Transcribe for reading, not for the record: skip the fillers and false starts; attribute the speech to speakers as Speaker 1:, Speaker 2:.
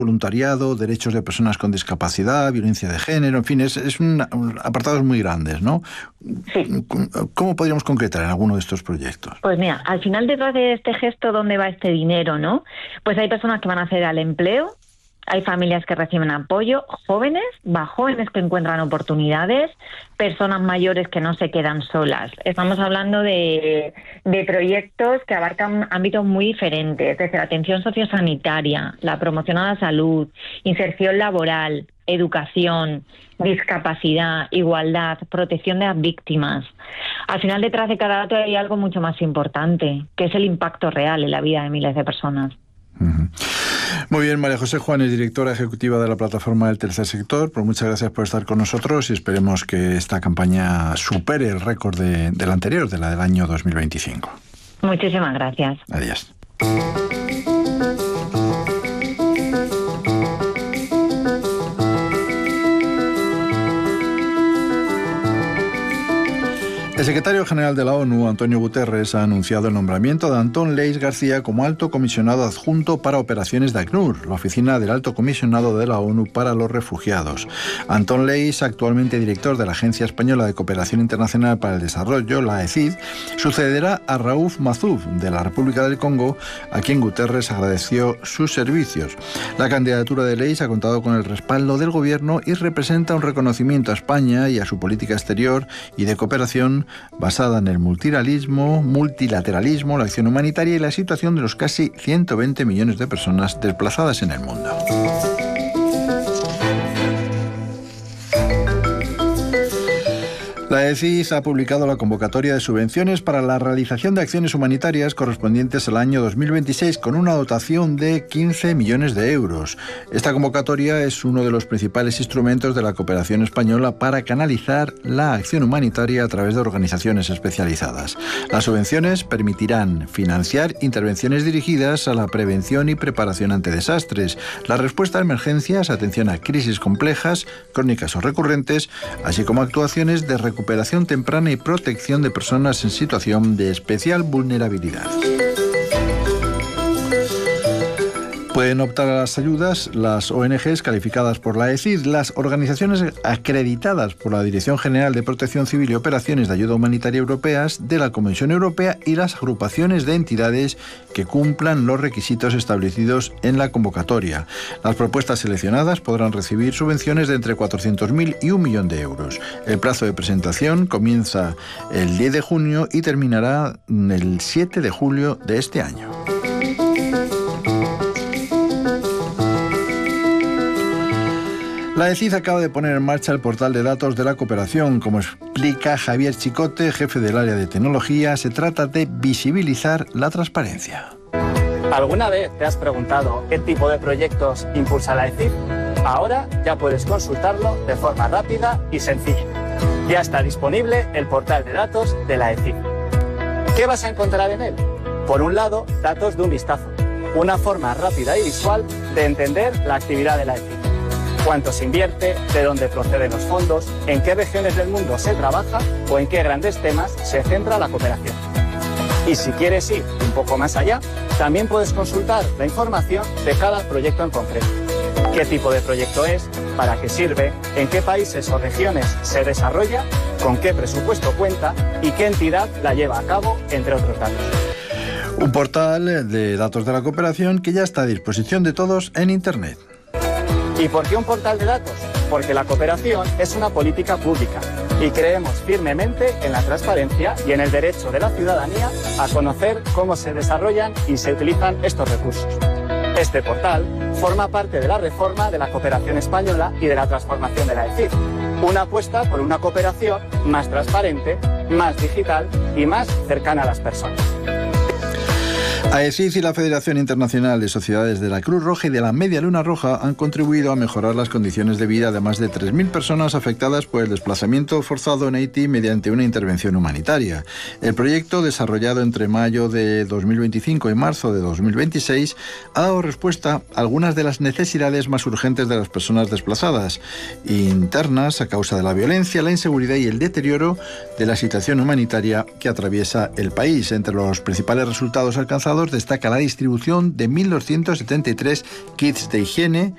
Speaker 1: voluntariado, derechos de personas con discapacidad, violencia de género, en fin, apartados muy grandes, ¿no?
Speaker 2: Sí.
Speaker 1: ¿Cómo podríamos concretar en alguno de estos proyectos?
Speaker 2: Pues mira, al final detrás de este gesto, ¿dónde va este dinero, no? Pues hay personas que van a acceder al empleo, hay familias que reciben apoyo, jóvenes que encuentran oportunidades, personas mayores que no se quedan solas. Estamos hablando de proyectos que abarcan ámbitos muy diferentes, desde la atención sociosanitaria, la promoción a la salud, inserción laboral, educación, discapacidad, igualdad, protección de las víctimas. Al final, detrás de cada dato hay algo mucho más importante, que es el impacto real en la vida de miles de personas.
Speaker 1: Muy bien, María José Juanes, directora ejecutiva de la Plataforma del Tercer Sector, pues muchas gracias por estar con nosotros y esperemos que esta campaña supere el récord de la anterior, de la del año 2025.
Speaker 2: Muchísimas gracias.
Speaker 1: Adiós. El secretario general de la ONU, Antonio Guterres, ha anunciado el nombramiento de Antón Leis García como alto comisionado adjunto para operaciones de ACNUR, la oficina del alto comisionado de la ONU para los refugiados. Antón Leis, actualmente director de la Agencia Española de Cooperación Internacional para el Desarrollo, la AECID, sucederá a Raouf Mazzouf, de la República del Congo, a quien Guterres agradeció sus servicios. La candidatura de Leis ha contado con el respaldo del gobierno y representa un reconocimiento a España y a su política exterior y de cooperación basada en el multilateralismo, la acción humanitaria y la situación de los casi 120 millones de personas desplazadas en el mundo. La AECID ha publicado la convocatoria de subvenciones para la realización de acciones humanitarias correspondientes al año 2026 con una dotación de 15 millones de euros. Esta convocatoria es uno de los principales instrumentos de la cooperación española para canalizar la acción humanitaria a través de organizaciones especializadas. Las subvenciones permitirán financiar intervenciones dirigidas a la prevención y preparación ante desastres, la respuesta a emergencias, atención a crisis complejas, crónicas o recurrentes, así como actuaciones de recuperación temprana y protección de personas en situación de especial vulnerabilidad. Pueden optar a las ayudas las ONGs calificadas por la AECID, las organizaciones acreditadas por la Dirección General de Protección Civil y Operaciones de Ayuda Humanitaria Europeas de la Comisión Europea y las agrupaciones de entidades que cumplan los requisitos establecidos en la convocatoria. Las propuestas seleccionadas podrán recibir subvenciones de entre 400.000 y 1 millón de euros. El plazo de presentación comienza el 10 de junio y terminará el 7 de julio de este año. La AECID acaba de poner en marcha el portal de datos de la cooperación. Como explica Javier Chicote, jefe del área de tecnología, se trata de visibilizar la transparencia.
Speaker 3: ¿Alguna vez te has preguntado qué tipo de proyectos impulsa la AECID? Ahora ya puedes consultarlo de forma rápida y sencilla. Ya está disponible el portal de datos de la AECID. ¿Qué vas a encontrar en él? Por un lado, datos de un vistazo, una forma rápida y visual de entender la actividad de la AECID. Cuánto se invierte, de dónde proceden los fondos, en qué regiones del mundo se trabaja o en qué grandes temas se centra la cooperación. Y si quieres ir un poco más allá, también puedes consultar la información de cada proyecto en concreto. Qué tipo de proyecto es, para qué sirve, en qué países o regiones se desarrolla, con qué presupuesto cuenta y qué entidad la lleva a cabo, entre otros datos.
Speaker 1: Un portal de datos de la cooperación que ya está a disposición de todos en Internet.
Speaker 3: ¿Y por qué un portal de datos? Porque la cooperación es una política pública y creemos firmemente en la transparencia y en el derecho de la ciudadanía a conocer cómo se desarrollan y se utilizan estos recursos. Este portal forma parte de la reforma de la cooperación española y de la transformación de la AECID. Una apuesta por una cooperación más transparente, más digital y más cercana a las personas.
Speaker 1: AECID y la Federación Internacional de Sociedades de la Cruz Roja y de la Media Luna Roja han contribuido a mejorar las condiciones de vida de más de 3.000 personas afectadas por el desplazamiento forzado en Haití mediante una intervención humanitaria. El proyecto, desarrollado entre mayo de 2025 y marzo de 2026, ha dado respuesta a algunas de las necesidades más urgentes de las personas desplazadas, internas a causa de la violencia, la inseguridad y el deterioro de la situación humanitaria que atraviesa el país. Entre los principales resultados alcanzados destaca la distribución de 1.273 kits de higiene,